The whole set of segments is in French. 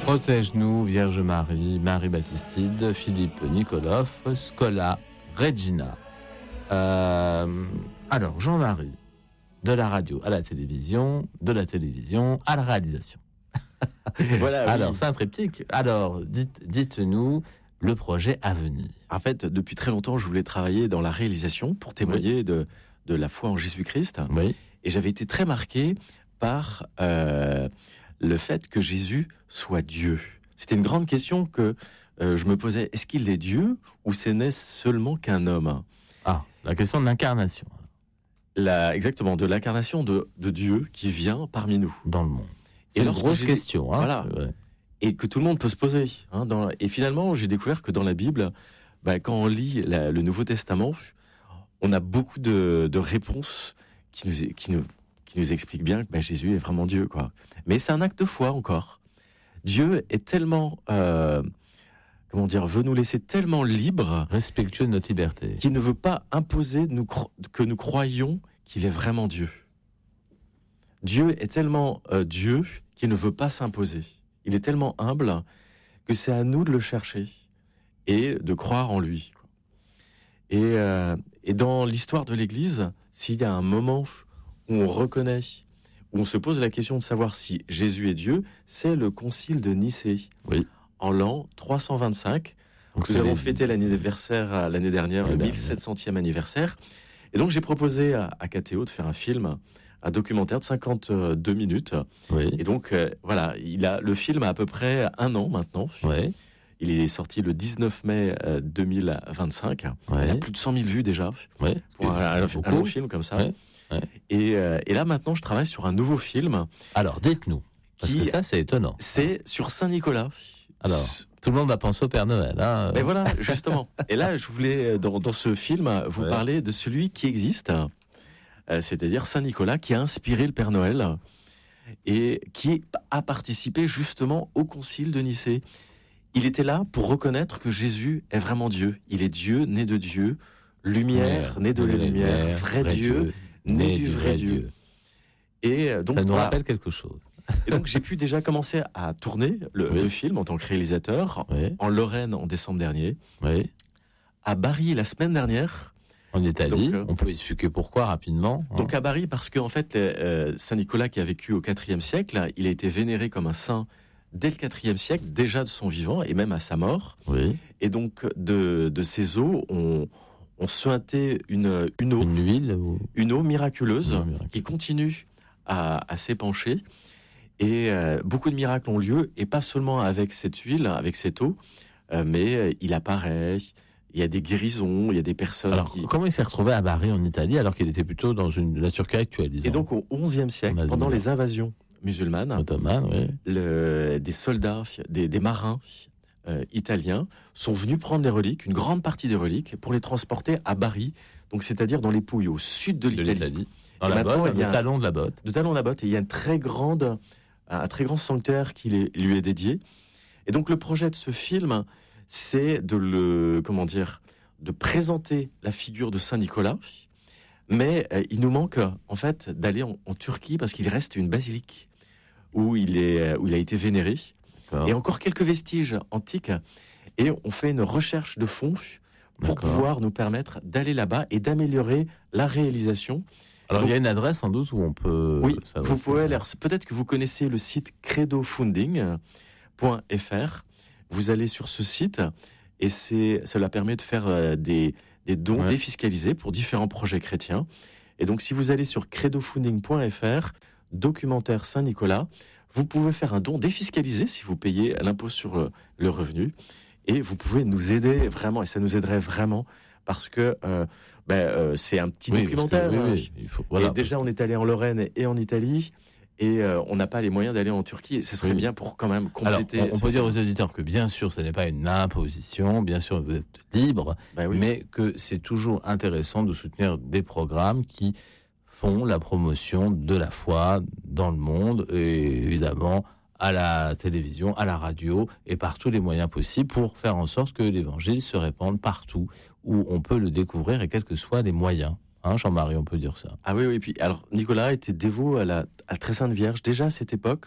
Protège-nous, Vierge Marie, Marie Baptistide, Philippe Nikolov, Scola, Regina. Alors, Jean-Marie, de la radio à la télévision, de la télévision à la réalisation. Voilà. Alors, oui. c'est un triptyque. Alors, dites-nous le projet à venir. En fait, depuis très longtemps, je voulais travailler dans la réalisation pour témoigner de la foi en Jésus-Christ. Oui. Et j'avais été très marqué par le fait que Jésus soit Dieu. C'était une grande question que je me posais. Est-ce qu'il est Dieu ou ce n'est seulement qu'un homme ? Ah, la question de l'incarnation. Exactement, de l'incarnation de Dieu qui vient parmi nous. Dans le monde. Et C'est une lorsque grosse j'ai- question. Hein, Voilà. ouais. Et que tout le monde peut se poser. Et finalement, j'ai découvert que dans la Bible, quand on lit le Nouveau Testament, on a beaucoup de réponses qui nous expliquent bien que Jésus est vraiment Dieu, quoi. Mais c'est un acte de foi encore. Dieu est tellement, veut nous laisser tellement libres Respectueux de notre liberté. qu'il ne veut pas imposer que nous croyions qu'il est vraiment Dieu. Dieu est tellement Dieu qu'il ne veut pas s'imposer. Il est tellement humble que c'est à nous de le chercher et de croire en lui. Et dans l'histoire de l'Église, s'il y a un moment où on reconnaît, où on se pose la question de savoir si Jésus est Dieu, c'est le Concile de Nicée, Oui. en l'an 325. Donc, Nous avons fêté l'anniversaire l'année dernière, le 1700e anniversaire. Et donc j'ai proposé à KTO de faire un film, un documentaire de 52 minutes. Oui. Et donc le film a à peu près 1 an maintenant. Oui. Il est sorti le 19 mai 2025. Ouais. Il a plus de 100 000 vues déjà Oui. pour un long film comme ça. Ouais. Ouais. Et là maintenant je travaille sur un nouveau film. Alors, dites-nous. Parce que ça, c'est étonnant. C'est sur Saint-Nicolas. Alors, tout le monde va penser au Père Noël. Hein. Mais voilà, justement. Et là, je voulais, dans ce film, vous parler de celui qui existe, c'est-à-dire Saint-Nicolas, qui a inspiré le Père Noël et qui a participé justement au Concile de Nicée. Il était là pour reconnaître que Jésus est vraiment Dieu. Il est Dieu, né de Dieu, lumière, né de la lumière, vrai Dieu, né du vrai Dieu. Et donc, ça nous rappelle quelque chose. Et donc j'ai pu déjà commencer à tourner le film en tant que réalisateur en Lorraine en décembre dernier, à Bari la semaine dernière. En Italie, donc, on peut expliquer pourquoi rapidement. Donc à Bari parce qu'en fait Saint Nicolas qui a vécu au IVe siècle, il a été vénéré comme un saint dès le IVe siècle, déjà de son vivant et même à sa mort. Oui. Et donc de ses eaux on suintait une eau, une eau miraculeuse qui continue à s'épancher. Et beaucoup de miracles ont lieu, et pas seulement avec cette huile, avec cette eau, mais il apparaît, il y a des guérisons, il y a des personnes. Alors, comment il s'est retrouvé à Bari en Italie, alors qu'il était plutôt dans la Turquie actuelle, disons. Et donc au XIe siècle, pendant les invasions musulmanes, ottomanes, des soldats, des marins italiens sont venus prendre des reliques, une grande partie des reliques, pour les transporter à Bari, donc c'est-à-dire dans les Pouilles, au sud de l'Italie. Dans la botte, le talon de la botte. Le talon de la botte, et il y a un très grand sanctuaire qui lui est dédié. Et donc le projet de ce film, c'est de présenter la figure de Saint Nicolas, mais il nous manque en fait d'aller en Turquie parce qu'il reste une basilique où il a été vénéré, et encore quelques vestiges antiques, et on fait une recherche de fonds pour pouvoir nous permettre d'aller là-bas et d'améliorer la réalisation. Alors, il y a une adresse sans doute où on peut... Oui, vous pouvez aller... Peut-être que vous connaissez le site credofunding.fr. Vous allez sur ce site et cela permet de faire des dons défiscalisés pour différents projets chrétiens. Et donc, si vous allez sur credofunding.fr, documentaire Saint-Nicolas, vous pouvez faire un don défiscalisé si vous payez l'impôt sur le revenu. Et vous pouvez nous aider vraiment, et ça nous aiderait vraiment, parce que c'est un petit documentaire. Et déjà, on est allé en Lorraine et en Italie, et on n'a pas les moyens d'aller en Turquie. Et ce serait bien pour quand même compléter. Alors, on peut dire aux auditeurs que bien sûr, ce n'est pas une imposition, bien sûr, vous êtes libre, mais que c'est toujours intéressant de soutenir des programmes qui font la promotion de la foi dans le monde, et évidemment à la télévision, à la radio, et par tous les moyens possibles pour faire en sorte que l'évangile se répande partout où on peut le découvrir, et quels que soient les moyens. Hein, Jean-Marie, on peut dire ça. Ah oui, et puis alors Nicolas était dévot à la très sainte Vierge. Déjà à cette époque,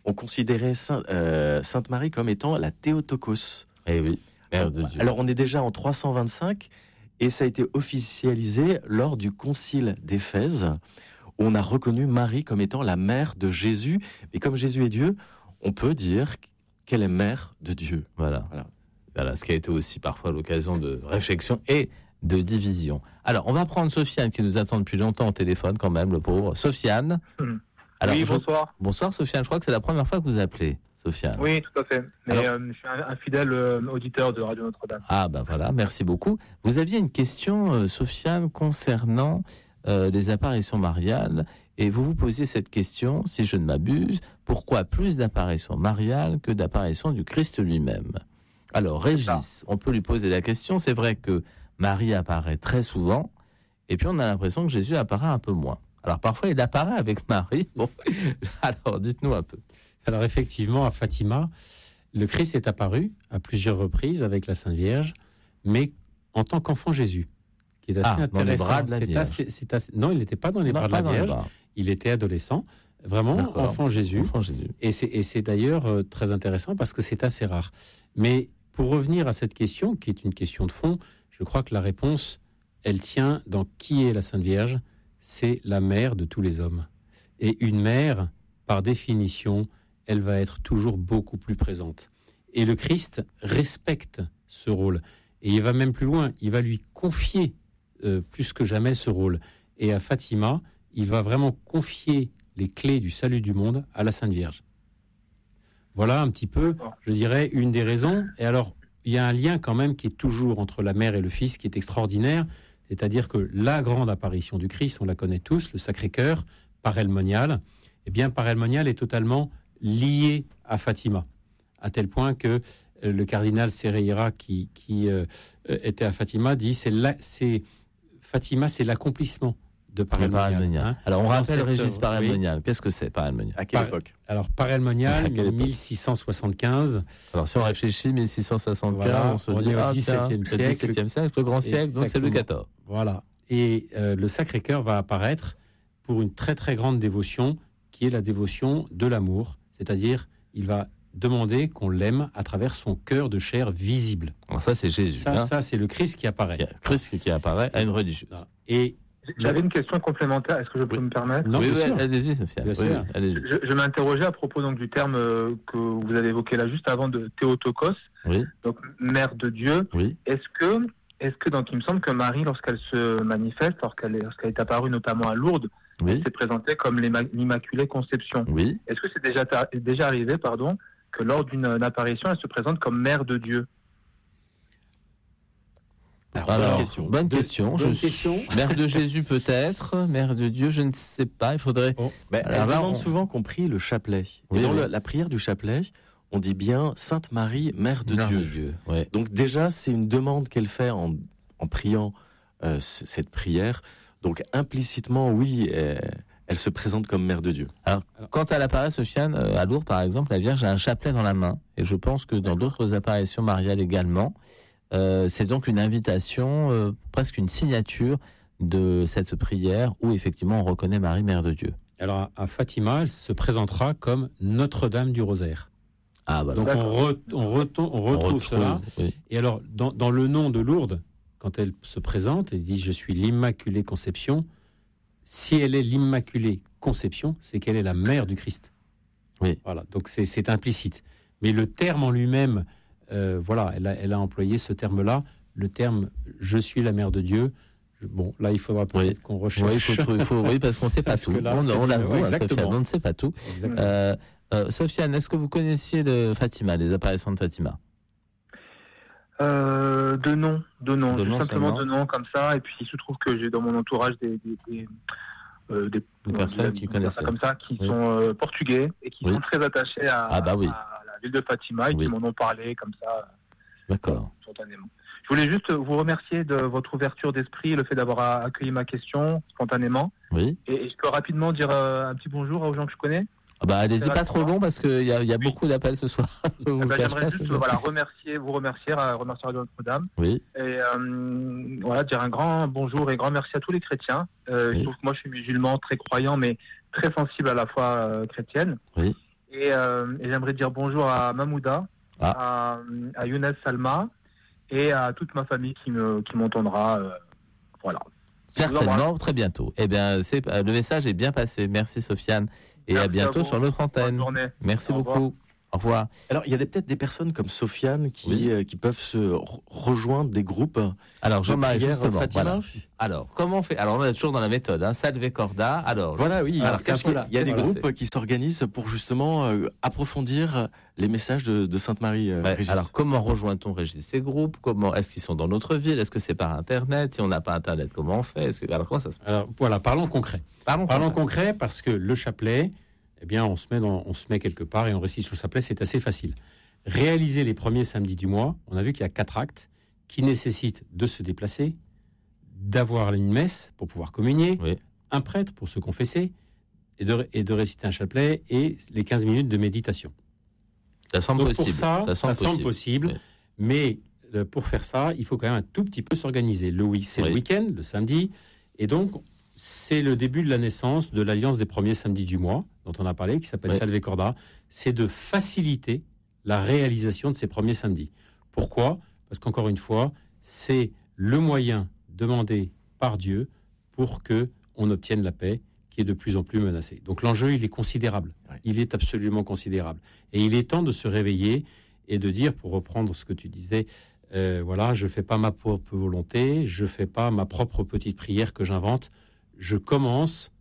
on considérait Sainte Marie comme étant la Théotokos. Eh oui, Mère de Dieu. Alors on est déjà en 325 et ça a été officialisé lors du concile d'Éphèse où on a reconnu Marie comme étant la mère de Jésus. Et comme Jésus est Dieu, on peut dire qu'elle est mère de Dieu. Voilà, ce qui a été aussi parfois l'occasion de réflexion et de division. Alors, on va prendre Sofiane qui nous attend depuis longtemps au téléphone quand même, le pauvre. Sofiane. Alors, oui, bonsoir. Bonsoir Sofiane, je crois que c'est la première fois que vous appelez, Sofiane. Oui, tout à fait. Mais je suis un fidèle auditeur de Radio Notre-Dame. Ah ben voilà, merci beaucoup. Vous aviez une question, Sofiane, concernant les apparitions mariales, et vous vous posiez cette question, si je ne m'abuse, pourquoi plus d'apparitions mariales que d'apparitions du Christ lui-même? Alors Régis, on peut lui poser la question, c'est vrai que Marie apparaît très souvent, et puis on a l'impression que Jésus apparaît un peu moins. Alors parfois il apparaît avec Marie. Bon, alors dites-nous un peu. Alors effectivement, à Fatima, le Christ est apparu à plusieurs reprises avec la Sainte Vierge, mais en tant qu'enfant Jésus, qui est assez intéressant. Dans les bras de la Vierge. Non, il n'était pas dans les bras de la Vierge. Il était adolescent, vraiment enfant Jésus. Et c'est d'ailleurs très intéressant parce que c'est assez rare. Mais pour revenir à cette question, qui est une question de fond, je crois que la réponse, elle tient dans qui est la Sainte Vierge. C'est la mère de tous les hommes. Et une mère, par définition, elle va être toujours beaucoup plus présente. Et le Christ respecte ce rôle. Et il va même plus loin, il va lui confier plus que jamais ce rôle. Et à Fatima, il va vraiment confier les clés du salut du monde à la Sainte Vierge. Voilà un petit peu, je dirais, une des raisons. Et alors, il y a un lien quand même qui est toujours entre la mère et le fils qui est extraordinaire. C'est-à-dire que la grande apparition du Christ, on la connaît tous, le Sacré-Cœur, parelmonial, eh bien, parelmonial est totalement lié à Fatima, à tel point que le cardinal Serreira, qui était à Fatima, dit Fatima, c'est l'accomplissement de parelmonial. Hein. Alors, on rappelle Régis parelmonial. Oui. Qu'est-ce que c'est, parelmonial? À quelle époque? Alors, parelmonial, 1675. Alors, si on réfléchit, 1675, voilà, on se dit, au XVIIe siècle, le grand siècle, donc c'est Louis XIV. Voilà. Et le Sacré-Cœur va apparaître pour une très, très grande dévotion, qui est la dévotion de l'amour. C'est-à-dire, il va demander qu'on l'aime à travers son cœur de chair visible. Alors ça, c'est Jésus. Ça, c'est le Christ qui apparaît. Christ qui apparaît à une religieuse. Et j'avais une question complémentaire, est-ce que je peux me permettre? Non, oui, allez-y, Sophia. Allez-y. Je m'interrogeais à propos donc, du terme que vous avez évoqué là juste avant de Théotokos, donc mère de Dieu. Oui. Est-ce que donc il me semble que Marie, lorsqu'elle se manifeste, lorsqu'elle est apparue notamment à Lourdes, elle s'est présentée comme l'Immaculée Conception. Oui. Est-ce que c'est déjà arrivé, que lors d'une apparition, elle se présente comme mère de Dieu? Alors, bonne question. Mère de Jésus peut-être, mère de Dieu, je ne sais pas, il faudrait... Elle demande souvent qu'on prie le chapelet. Et dans la prière du chapelet, on dit bien Sainte Marie, mère de Dieu. Ouais. Donc déjà, c'est une demande qu'elle fait en priant cette prière. Donc implicitement, oui, elle se présente comme mère de Dieu. Alors quand elle apparaît, Sofiane, à Lourdes par exemple, la Vierge a un chapelet dans la main. Et je pense que dans d'autres apparitions mariales également, c'est donc une invitation, presque une signature de cette prière où effectivement on reconnaît Marie, mère de Dieu. Alors à Fatima, elle se présentera comme Notre-Dame du Rosaire. Ah, bah, donc on retrouve cela. Oui. Et alors dans le nom de Lourdes, quand elle se présente, elle dit « Je suis l'Immaculée Conception ». Si elle est l'Immaculée Conception, c'est qu'elle est la mère du Christ. Oui. Voilà, donc c'est implicite. Mais le terme en lui-même, elle a employé ce terme-là, le terme « Je suis la mère de Dieu ». Bon, là, il faudra peut-être qu'on recherche. Oui, parce qu'on ne sait pas tout. Là, on l'avoue, Sofiane, on ne sait pas tout. Sofiane, est-ce que vous connaissiez de Fatima, les apparitions de Fatima? De nom, simplement de nom comme ça. Et puis il se trouve que j'ai dans mon entourage des personnes qui connaissent comme ça, qui sont portugais et qui sont très attachés à la ville de Fatima et qui m'en ont parlé comme ça. D'accord. Spontanément. Je voulais juste vous remercier de votre ouverture d'esprit, le fait d'avoir accueilli ma question spontanément. Oui. Et je peux rapidement dire un petit bonjour aux gens que je connais. Allez-y, pas trop long parce qu'il y a beaucoup d'appels ce soir. J'aimerais juste vous remercier Radio Notre-Dame. Oui. Et dire un grand bonjour et grand merci à tous les chrétiens. Je trouve que moi je suis musulman, très croyant, mais très sensible à la foi chrétienne. Oui. Et j'aimerais dire bonjour à Mahmouda, à Younes Salma et à toute ma famille qui m'entendra. Voilà. Certainement, très bientôt. Eh bien, le message est bien passé. Merci Sofiane. Et à bientôt sur notre antenne. Merci beaucoup. Au revoir. Alors, il y a peut-être des personnes comme Sofiane qui peuvent se rejoindre des groupes. Alors, Jean-Marie, justement, Fatima. Voilà. Alors, comment on fait? Alors, on est toujours dans la méthode, Salve Corda. Alors, voilà, oui. Alors, il y a des groupes qui s'organisent pour justement approfondir les messages de Sainte-Marie. Régis. Alors, comment rejoint-on, Régis, ces groupes? Est-ce qu'ils sont dans notre ville? Est-ce que c'est par Internet? Si on n'a pas Internet, comment on fait? Alors, comment ça se passe? Alors, voilà, parlons concret. Parlons concret parce que le chapelet, eh bien, on se met quelque part et on récite sur le chapelet, c'est assez facile. Réaliser les premiers samedis du mois, on a vu qu'il y a 4 actes qui nécessitent de se déplacer, d'avoir une messe pour pouvoir communier, un prêtre pour se confesser et de réciter un chapelet et les 15 minutes de méditation. Ça semble possible. Pour ça semble possible, mais pour faire ça, il faut quand même un tout petit peu s'organiser. Le week-end, le samedi, et donc c'est le début de la naissance de l'Alliance des premiers samedis du mois, dont on a parlé, qui s'appelle Salve Corda. C'est de faciliter la réalisation de ces premiers samedis. Pourquoi ? Parce qu'encore une fois, c'est le moyen demandé par Dieu pour qu'on obtienne la paix qui est de plus en plus menacée. Donc l'enjeu, il est considérable. Il est absolument considérable. Et il est temps de se réveiller et de dire, pour reprendre ce que tu disais, je ne fais pas ma propre volonté, je ne fais pas ma propre petite prière que j'invente, je commence